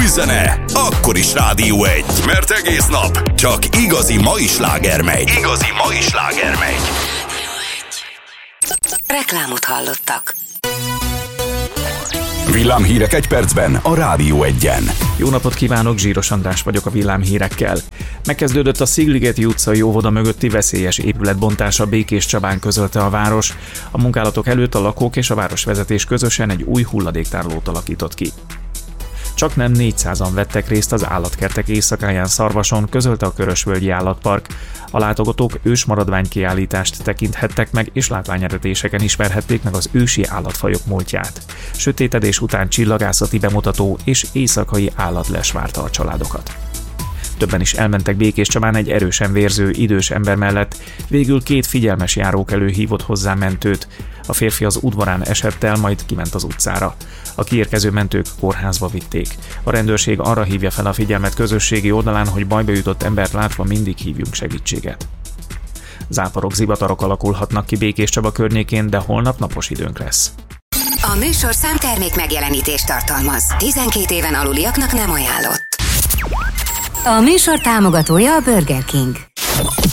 Új zene, akkor is Rádió 1, mert egész nap csak igazi mai sláger megy. Igazi mai sláger megy. Reklámot hallottak. Villámhírek egy percben a Rádió 1-en. Jó napot kívánok, Zsíros András vagyok a villámhírekkel. Megkezdődött a Szigligeti utcai óvoda mögötti veszélyes épületbontása Békéscsabán, közölte a város. A munkálatok előtt a lakók és a városvezetés közösen egy új hulladéktárolót alakított ki. Csaknem 400-an vettek részt az állatkertek éjszakáján Szarvason, közölte a Körösvölgyi Állatpark. A látogatók ősmaradványkiállítást tekinthettek meg, és látványetetéseken ismerhették meg az ősi állatfajok múltját. Sötétedés után csillagászati bemutató és éjszakai állatles várta a családokat. Többen is elmentek Békéscsabán egy erősen vérző idős ember mellett, végül 2 figyelmes járókelő hívott hozzá mentőt. A férfi az udvarán esett el, majd kiment az utcára. A kiérkező mentők kórházba vitték. A rendőrség arra hívja fel a figyelmet közösségi oldalán, hogy bajba jutott embert látva mindig hívjunk segítséget. Záporok, zivatarok alakulhatnak ki Békéscsaba környékén, de holnap napos időnk lesz. A műsor számtermék megjelenítést tartalmaz. 12 éven aluliaknak nem ajánlott. A műsor támogatója a Burger King.